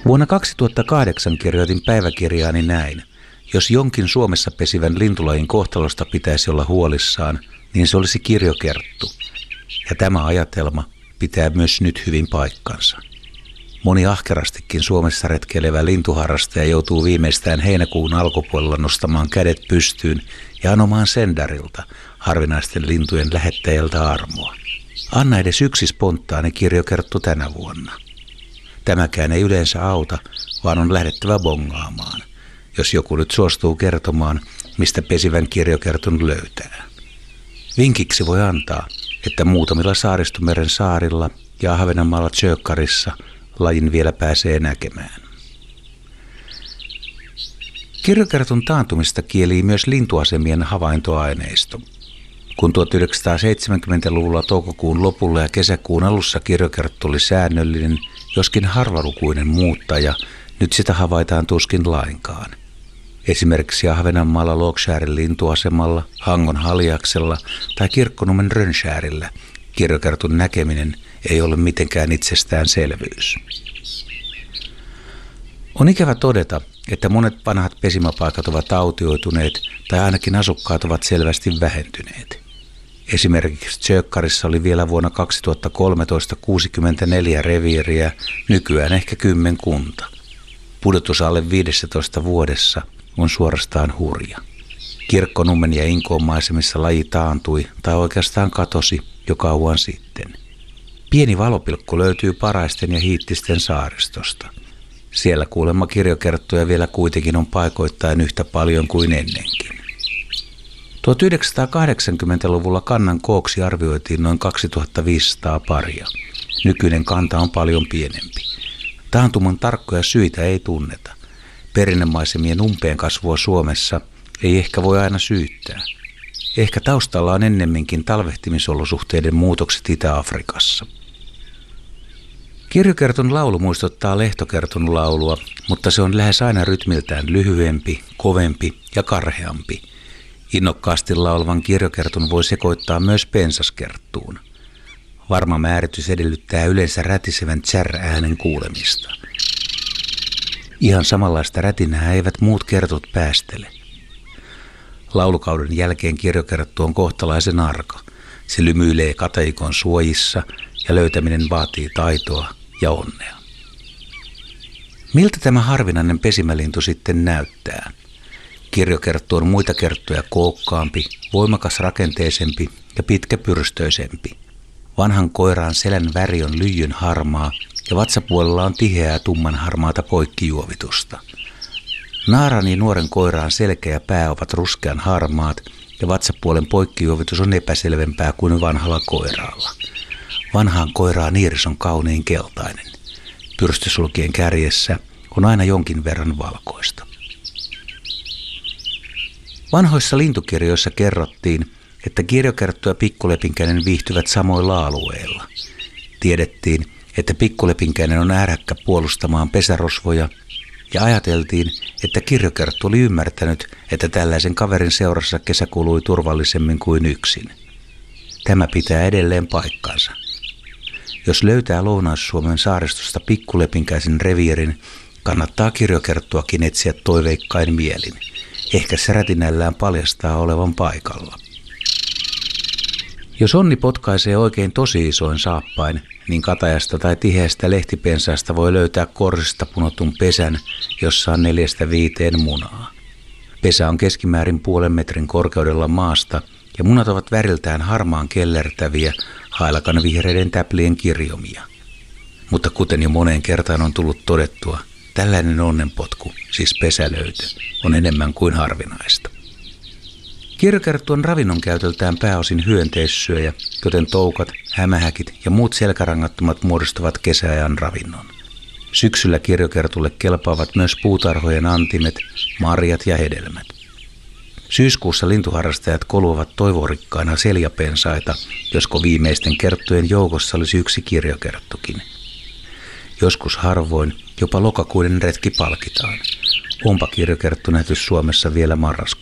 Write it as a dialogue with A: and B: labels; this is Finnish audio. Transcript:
A: Vuonna 2008 kirjoitin päiväkirjaani näin. Jos jonkin Suomessa pesivän lintulajin kohtalosta pitäisi olla huolissaan, niin se olisi kirjokerttu. Ja tämä ajatelma pitää myös nyt hyvin paikkansa. Moni ahkerastikin Suomessa retkeilevä lintuharrastaja joutuu viimeistään heinäkuun alkupuolella nostamaan kädet pystyyn ja anomaan sendarilta, harvinaisten lintujen lähettäjältä armoa. Anna edes yksi spontaani kirjokerttu tänä vuonna. Tämäkään ei yleensä auta, vaan on lähdettävä bongaamaan, jos joku nyt suostuu kertomaan, mistä pesivän kirjokertun löytää. Vinkiksi voi antaa, että muutamilla Saaristomeren saarilla ja Ahvenanmaalla Tjökkarissa lajin vielä pääsee näkemään. Kirjokertun taantumista kielii myös lintuasemien havaintoaineisto. Kun 1970-luvulla toukokuun lopulla ja kesäkuun alussa kirjokerttu oli säännöllinen, joskin harvalukuinen muuttaja, nyt sitä havaitaan tuskin lainkaan. Esimerkiksi Ahvenanmaalla Logskärin lintuasemalla, Hangon Haljaksella tai Kirkkonummen Rönnskärillä kirjokertun näkeminen ei ole mitenkään itsestäänselvyys. On ikävä todeta, että monet vanhat pesimäpaikat ovat autioituneet tai ainakin asukkaat ovat selvästi vähentyneet. Esimerkiksi Tjökkarissa oli vielä vuonna 2013 64 reviiriä, nykyään ehkä 10 kunta. Pudotus alle 15 vuodessa on suorastaan hurja. Kirkkonummen ja Inkoon maisemissa laji taantui tai oikeastaan katosi jo kauan sitten. Pieni valopilkku löytyy Paraisten ja Hiittisten saaristosta. Siellä kuulemma kirjokerttuja vielä kuitenkin on paikoittain yhtä paljon kuin ennenkin. 1980-luvulla kannan kooksi arvioitiin noin 2500 paria. Nykyinen kanta on paljon pienempi. Taantuman tarkkoja syitä ei tunneta. Perinnemaisemien umpeen kasvua Suomessa ei ehkä voi aina syyttää. Ehkä taustalla on ennemminkin talvehtimisolosuhteiden muutokset Itä-Afrikassa. Kirjokertun laulu muistuttaa lehtokertun laulua, mutta se on lähes aina rytmiltään lyhyempi, kovempi ja karheampi. Innokkaasti laulavan kirjokertun voi sekoittaa myös pensaskerttuun. Varma määritys edellyttää yleensä rätisevän tsär-äänen kuulemista. Ihan samanlaista rätinää eivät muut kertut päästele. Laulukauden jälkeen kirjokerttu on kohtalaisen arka. Se lymyilee kateikon suojissa ja löytäminen vaatii taitoa ja onnea. Miltä tämä harvinainen pesimälintu sitten näyttää? Kirjokerttu on muita kerttuja kookkaampi, voimakas rakenteisempi ja pitkäpyrstöisempi. Vanhan koiraan selän väri on lyijyn harmaa ja vatsapuolella on tiheää tumman harmaata poikkijuovitusta. Naaran ja nuoren koiraan selkä ja pää ovat ruskean harmaat ja vatsapuolen poikkijuovitus on epäselvempää kuin vanhalla koiraalla. Vanhaan koiraan iiris on kauniin keltainen. Pyrstösulkien kärjessä on aina jonkin verran valkoista. Vanhoissa lintukirjoissa kerrottiin, että kirjokerttu ja pikkulepinkäinen viihtyvät samoilla alueilla. Tiedettiin, että pikkulepinkäinen on ärhäkkä puolustamaan pesärosvoja ja ajateltiin, että kirjokerttu oli ymmärtänyt, että tällaisen kaverin seurassa kesä kului turvallisemmin kuin yksin. Tämä pitää edelleen paikkansa. Jos löytää Lounais-Suomen saaristosta pikkulepinkäisen reviirin, kannattaa kirjokerttuakin etsiä toiveikkain mielin. Ehkä se rätinällään paljastaa olevan paikalla. Jos onni potkaisee oikein tosi isoin saappain, niin katajasta tai tiheästä lehtipensaasta voi löytää korsista punotun pesän, jossa on 4-5 munaa. Pesä on keskimäärin 0,5 metrin korkeudella maasta ja munat ovat väriltään harmaan kellertäviä, hailakan vihreiden täplien kirjomia. Mutta kuten jo moneen kertaan on tullut todettua, tällainen onnenpotku, siis pesälöytö, on enemmän kuin harvinaista. Kirjokerttu on ravinnon käytöltään pääosin hyönteissyöjä, joten toukat, hämähäkit ja muut selkärangattomat muodostavat kesäajan ravinnon. Syksyllä kirjokertulle kelpaavat myös puutarhojen antimet, marjat ja hedelmät. Syyskuussa lintuharrastajat koluavat toivorikkaina seljapensaita, josko viimeisten kerttujen joukossa olisi yksi kirjokerttukin. Joskus harvoin jopa lokakuinen retki palkitaan. Onpa kirjokerttu nähty Suomessa vielä marraskuussa.